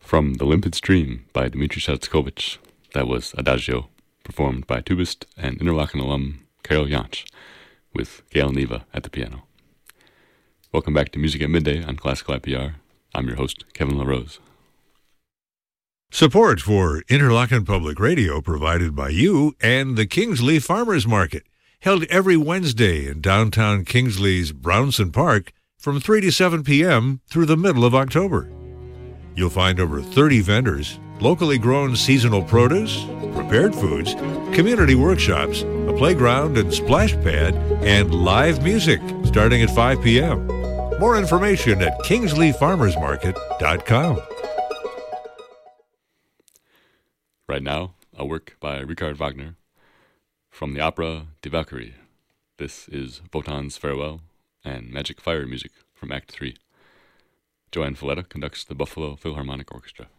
From The Limpid Stream by Dmitri Shostakovich, that was Adagio, performed by tubist and Interlochen alum Carol Jansch, with Gail Neva at the piano. Welcome back to Music at Midday on Classical IPR. I'm your host, Kevin LaRose. Support for Interlochen Public Radio provided by you and the Kingsley Farmers Market, held every Wednesday in downtown Kingsley's Brownson Park from 3 to 7 p.m. through the middle of October. You'll find over 30 vendors, locally grown seasonal produce, prepared foods, community workshops, a playground and splash pad, and live music starting at 5 p.m. More information at kingsleyfarmersmarket.com. Right now, a work by Richard Wagner from the opera Die Valkyrie. This is Wotan's Farewell and Magic Fire music from Act 3. Joanne Falletta conducts the Buffalo Philharmonic Orchestra.